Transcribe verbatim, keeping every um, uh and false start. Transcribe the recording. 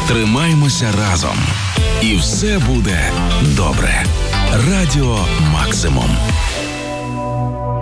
Тримаймося разом. І все буде добре. Радіо Максимум.